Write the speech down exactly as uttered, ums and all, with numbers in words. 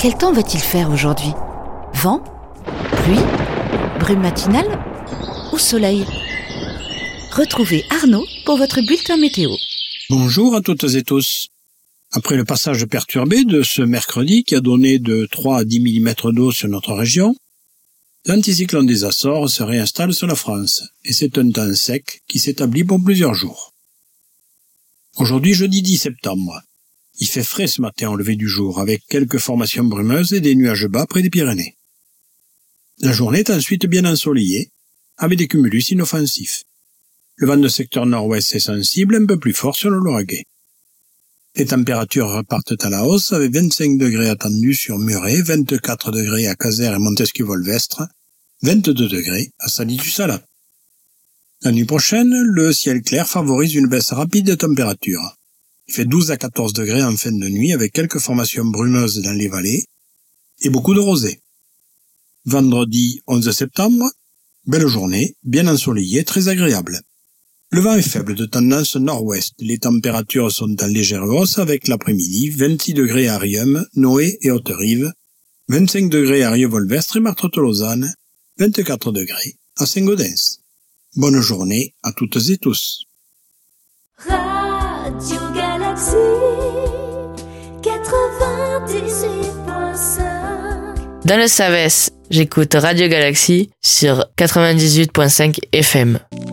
Quel temps va-t-il faire aujourd'hui ? Vent ? Pluie ? Brume matinale ? Ou soleil ? Retrouvez Arnaud pour votre bulletin météo. Bonjour à toutes et tous. Après le passage perturbé de ce mercredi qui a donné de trois à dix millimètres d'eau sur notre région, l'anticyclone des Açores se réinstalle sur la France et c'est un temps sec qui s'établit pour plusieurs jours. Aujourd'hui, jeudi dix septembre, il fait frais ce matin au lever du jour avec quelques formations brumeuses et des nuages bas près des Pyrénées. La journée est ensuite bien ensoleillée avec des cumulus inoffensifs. Le vent de secteur nord-ouest est sensible, un peu plus fort sur le Lauragais. Les températures repartent à la hausse avec vingt-cinq degrés attendus sur Muret, vingt-quatre degrés à Caser et Montesquieu-Volvestre, vingt-deux degrés à Sali-du-Salat. La nuit prochaine, le ciel clair favorise une baisse rapide des températures. Il fait douze à quatorze degrés en fin de nuit avec quelques formations brumeuses dans les vallées et beaucoup de rosée. Vendredi onze septembre, belle journée, bien ensoleillée, très agréable. Le vent est faible de tendance nord-ouest. Les températures sont en légère hausse avec l'après-midi, vingt-six degrés à Riom, Noé et Haute-Rive, vingt-cinq degrés à Rieux-Volvestre et Marthe-Tolosane, vingt-quatre degrés à Saint-Gaudens. Bonne journée à toutes et tous. Radio Galaxy quatre-vingt-dix-huit point cinq. Dans le Savès, j'écoute Radio Galaxy sur quatre-vingt-dix-huit point cinq F M.